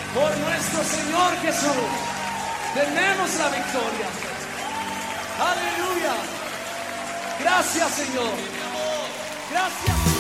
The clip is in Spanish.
Por nuestro Señor Jesús tenemos la victoria. Aleluya. Gracias, Señor. Gracias.